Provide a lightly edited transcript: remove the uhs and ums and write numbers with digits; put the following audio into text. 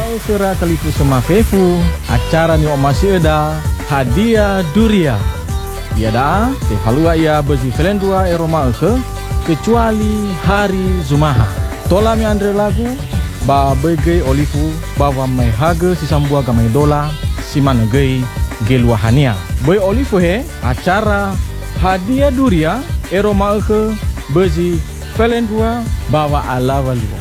Sera kalifu semafefu acara ni masih ada hadiah duria. Ya dah, tehalua ia bezi felendua eroma kecuali hari Zumaha. Tola mi andre lagu ba bege olifu bawa mai haga si sambua gamai dola si manegei geluahania. Boy olifu he acara hadiah duria eroma bezi felendua bawa ala walu.